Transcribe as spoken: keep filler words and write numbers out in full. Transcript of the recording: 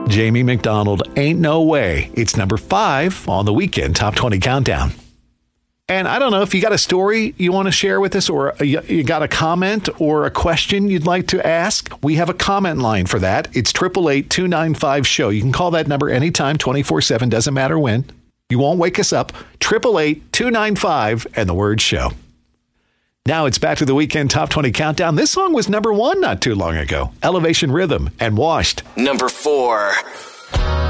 Jamie McDonald, Ain't No Way. It's number five on the Weekend Top twenty Countdown. And I don't know if you got a story you want to share with us, or you got a comment or a question you'd like to ask. We have a comment line for that. It's eight eight eight, two nine five, SHOW. You can call that number anytime, twenty-four seven, doesn't matter when. You won't wake us up. eight eight eight, two nine five and the word SHOW. Now it's back to the Weekend Top twenty Countdown. This song was number one not too long ago. Elevation Rhythm and Washed. Number four.